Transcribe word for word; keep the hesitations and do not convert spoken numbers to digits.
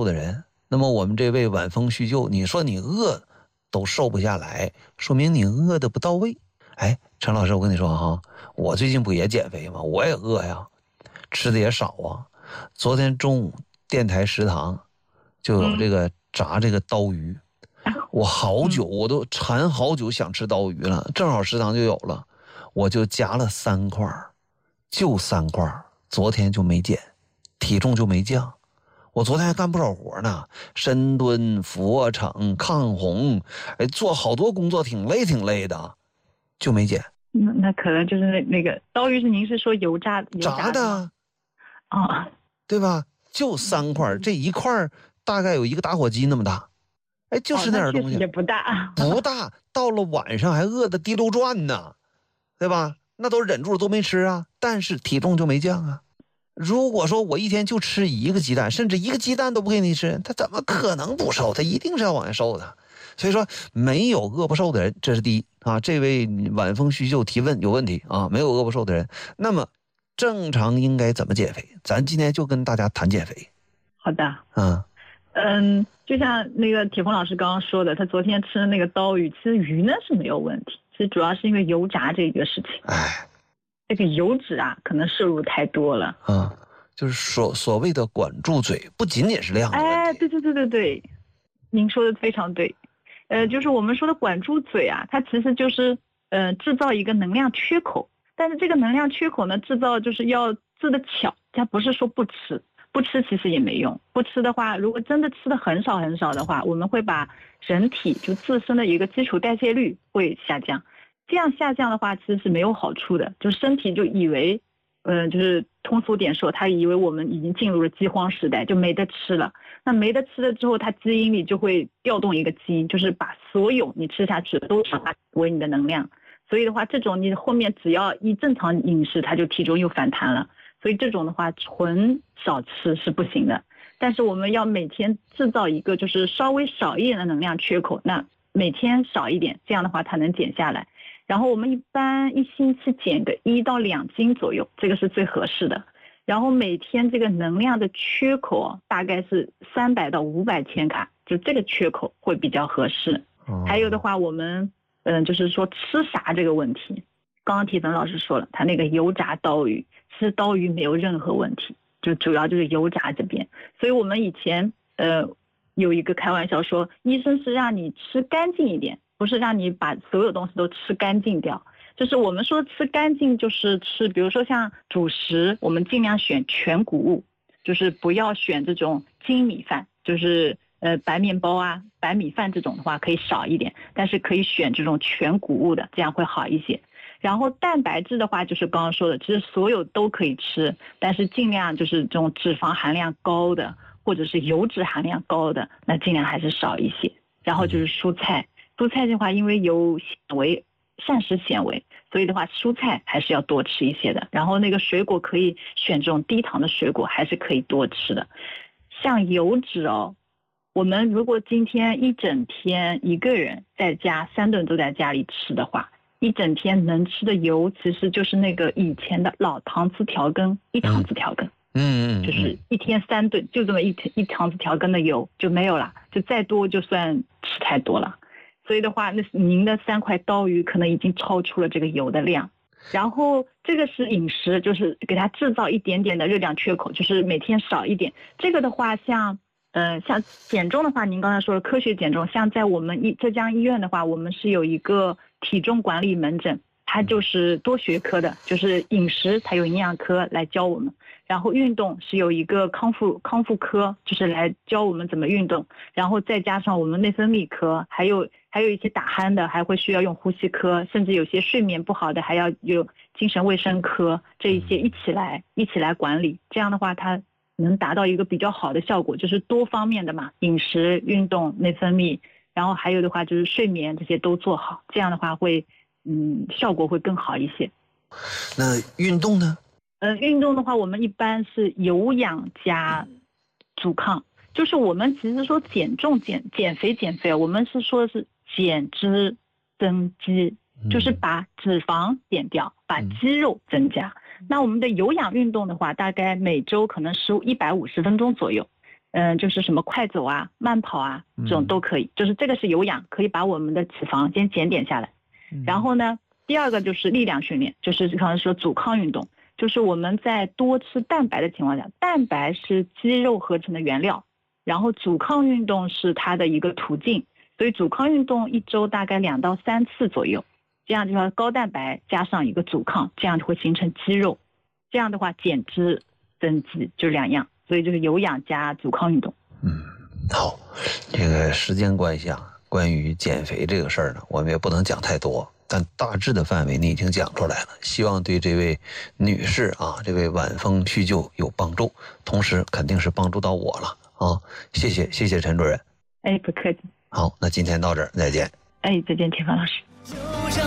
瘦的人，那么我们这位晚风叙旧，你说你饿都瘦不下来，说明你饿的不到位。哎，陈老师，我跟你说哈，我最近不也减肥吗？我也饿呀，吃的也少啊。昨天中午电台食堂就有这个炸这个刀鱼，我好久我都馋好久想吃刀鱼了，正好食堂就有了，我就夹了三块，就三块，昨天就没减，体重就没降。我昨天还干不少活呢，深蹲、俯卧撑、抗洪，哎，做好多工作，挺累挺累的，就没减。 那那可能就是那那个刀鱼是您是说油炸油炸的啊， 对吧？就三块，这一块大概有一个打火机那么大，哎，就是那点东西， 也不大， 不大。到了晚上还饿得滴溜转呢，对吧？那都忍住了都没吃啊，但是体重就没降啊。如果说我一天就吃一个鸡蛋，甚至一个鸡蛋都不给你吃，他怎么可能不瘦？他一定是要往下瘦的。所以说，没有饿不瘦的人，这是第一啊。这位晚风叙旧提问有问题啊，没有饿不瘦的人。那么，正常应该怎么减肥？咱今天就跟大家谈减肥。 好的， 嗯嗯，就像那个铁峰老师刚刚说的，他昨天吃的那个刀鱼，其实鱼呢是没有问题，其实主要是因为油炸这个事情。 哎。 这个油脂啊，可能摄入太多了啊，就是所所谓的管住嘴，不仅仅是量的问题。 哎，对对对对对，您说的非常对。呃，就是我们说的管住嘴啊，它其实就是呃制造一个能量缺口。但是这个能量缺口呢，制造就是要治得巧，它不是说不吃，不吃其实也没用。不吃的话，如果真的吃的很少很少的话，我们会把人体就自身的一个基础代谢率会下降。这样下降的话，其实是没有好处的。就是身体就以为，呃，就是通俗点说，他以为我们已经进入了饥荒时代，就没得吃了。那没得吃了之后，它基因里就会调动一个基因，就是把所有你吃下去的都转化为你的能量。所以的话，这种你后面只要一正常饮食，它就体重又反弹了。所以这种的话，纯少吃是不行的。但是我们要每天制造一个就是稍微少一点的能量缺口，那每天少一点，这样的话它能减下来。然后我们一般一星期减个一到两斤左右，这个是最合适的。然后每天这个能量的缺口大概是三百到五百千卡，就这个缺口会比较合适。还有的话，我们嗯，就是说吃啥这个问题，刚刚铁粉老师说了，他那个油炸刀鱼，吃刀鱼没有任何问题，就主要就是油炸这边。所以我们以前呃有一个开玩笑说，医生是让你吃干净一点。不是让你把所有东西都吃干净掉，就是我们说吃干净，就是吃，比如说像主食，我们尽量选全谷物，就是不要选这种精米饭，就是呃白面包啊、白米饭这种的话可以少一点，但是可以选这种全谷物的，这样会好一些。然后蛋白质的话，就是刚刚说的，其实所有都可以吃，但是尽量就是这种脂肪含量高的，或者是油脂含量高的，那尽量还是少一些。然后就是蔬菜。蔬菜的话，因为有纤维、膳食纤维，所以的话，蔬菜还是要多吃一些的。然后那个水果可以选这种低糖的水果，还是可以多吃的。像油脂哦，我们如果今天一整天一个人在家三顿都在家里吃的话，一整天能吃的油其实就是那个以前的老搪瓷调羹，一搪瓷调羹。 嗯嗯， 就是一天三顿，就这么一一搪瓷调羹的油就没有了，就再多就算吃太多了。所以的话，那您的三块刀鱼可能已经超出了这个油的量。然后这个是饮食，就是给它制造一点点的热量缺口，就是每天少一点。这个的话，像呃像减重的话，您刚才说的科学减重，像在我们浙江医院的话，我们是有一个体重管理门诊，它就是多学科的，就是饮食它有营养科来教我们。然后运动是有一个康复康复科，就是来教我们怎么运动，然后再加上我们内分泌科，还有还有一些打鼾的，还会需要用呼吸科，甚至有些睡眠不好的还要有精神卫生科，这一些一起来一起来管理。这样的话，它能达到一个比较好的效果，就是多方面的嘛，饮食、运动、内分泌，然后还有的话就是睡眠，这些都做好，这样的话会嗯效果会更好一些。 那运动呢？ 呃，运动的话，我们一般是有氧加阻抗，就是我们其实说减重、减减肥、减肥，我们是说是减脂增肌，就是把脂肪减掉，把肌肉增加。那我们的有氧运动的话，大概每周可能是一百五十分钟左右。 嗯、呃，就是什么快走啊、慢跑啊，这种都可以。嗯、就是这个是有氧，可以把我们的脂肪先减点下来。嗯、然后呢，第二个就是力量训练，就是刚才说阻抗运动，就是我们在多吃蛋白的情况下，蛋白是肌肉合成的原料，然后阻抗运动是它的一个途径，所以阻抗运动一周大概两到三次左右，这样就说高蛋白加上一个阻抗，这样就会形成肌肉，这样的话减脂增肌就两样，所以就是有氧加阻抗运动。 嗯，好，这个时间关系啊，关于减肥这个事儿呢，我们也不能讲太多，但大致的范围你已经讲出来了，希望对这位女士啊，这位晚风叙旧有帮助，同时肯定是帮助到我了啊！谢谢，谢谢陈主任。 哎，不客气。 好，那今天到这儿，再见。 哎，再见，田芳老师。